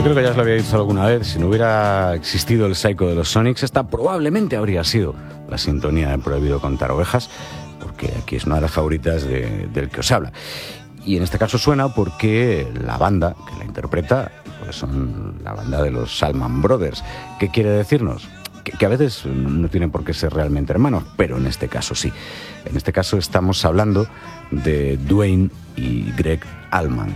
Yo creo que ya os lo había dicho alguna vez, si no hubiera existido el Psycho de los Sonics, esta probablemente habría sido la sintonía de Prohibido Contar Ovejas, porque aquí es una de las favoritas del que os habla. Y en este caso suena porque la banda que la interpreta pues son la banda de los Allman Brothers. ¿Qué quiere decirnos? Que a veces no tienen por qué ser realmente hermanos, pero en este caso sí. En este caso estamos hablando de Duane y Gregg Allman.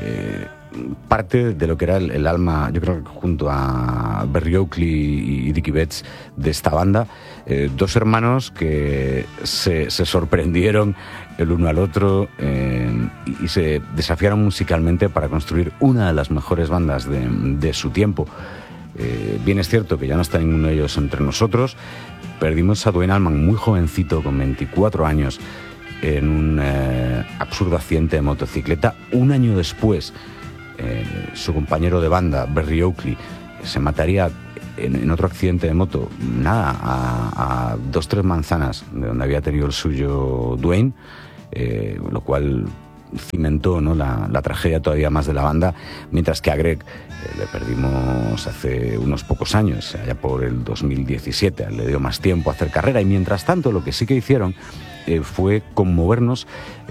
Parte de lo que era el alma, yo creo que junto a Berry Oakley y Dickie Betts de esta banda, dos hermanos que se sorprendieron el uno al otro y se desafiaron musicalmente para construir una de las mejores bandas de su tiempo. Bien es cierto que ya no está ninguno de ellos entre nosotros. Perdimos a Duane Allman muy jovencito, con 24 años, en un absurdo accidente de motocicleta. Un año después, su compañero de banda, Berry Oakley, se mataría en otro accidente de moto, a 2-3 manzanas de donde había tenido el suyo Duane, lo cual cimentó, ¿no?, la tragedia todavía más de la banda, mientras que a Gregg le perdimos hace unos pocos años, allá por el 2017, le dio más tiempo a hacer carrera, y mientras tanto lo que sí que hicieron fue conmovernos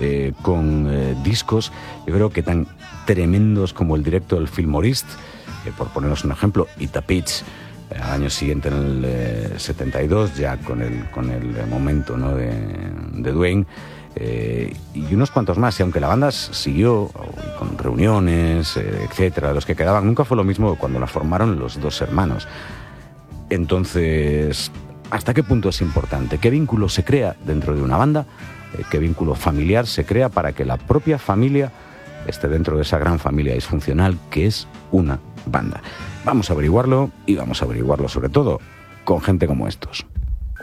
con discos, yo creo que tan tremendos como el directo del Fillmore, por poneros un ejemplo, Eat a Peach, al año siguiente, en el 72, ya con el momento, ¿no?, de Duane, y unos cuantos más. Y aunque la banda siguió con reuniones, etcétera, los que quedaban, nunca fue lo mismo que cuando la formaron los dos hermanos. Entonces, ¿hasta qué punto es importante? ¿Qué vínculo se crea dentro de una banda? ¿Qué vínculo familiar se crea para que la propia familia esté dentro de esa gran familia disfuncional que es una banda? Vamos a averiguarlo, y vamos a averiguarlo sobre todo con gente como estos.